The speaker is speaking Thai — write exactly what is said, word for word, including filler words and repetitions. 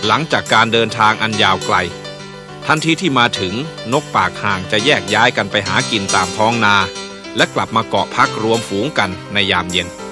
หลังจากการเดินทางอันยาวไกลทันทีที่มาถึงนกปากห่างจะแยกย้ายกันไปหากินตามท้องนาและกลับมาเกาะพักรวมฝูงกันในยามเย็น